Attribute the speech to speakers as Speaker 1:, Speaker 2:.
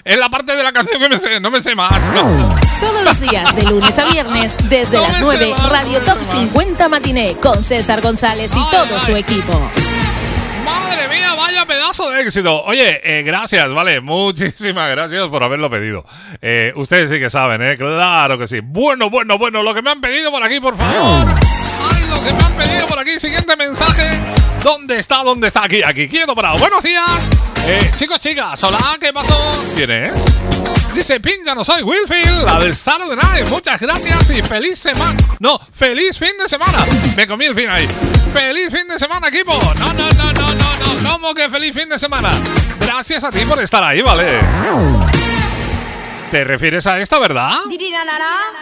Speaker 1: Es la parte de la canción que me sé, no me sé más. No.
Speaker 2: Todos los días, de lunes a viernes, desde las 9, Radio Top 50 Matiné, con César González y todo su equipo.
Speaker 1: Madre mía, vaya pedazo de éxito. Oye, gracias, vale, muchísimas gracias por haberlo pedido. Ustedes sí que saben, claro que sí. Bueno, lo que me han pedido por aquí, por favor. Ay, lo que me han pedido por aquí. Siguiente mensaje. ¿Dónde está? Aquí, quieto parado. Buenos días. Chicos, chicas, hola, ¿qué pasó? ¿Quién es? Dice, pincha, no soy Wilfield, la del Saturday Night. Muchas gracias y feliz semana. No, feliz fin de semana. Me comí el fin ahí. Feliz fin de semana, equipo. No. ¿Cómo que feliz fin de semana? Gracias a ti por estar ahí, ¿vale? ¿Te refieres a esta, verdad?